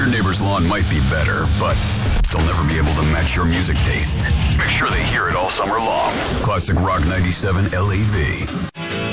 neighbor's lawn might be better, but they'll never be able to match your music taste. Make sure they hear it all summer long. Classic Rock 97 LAV.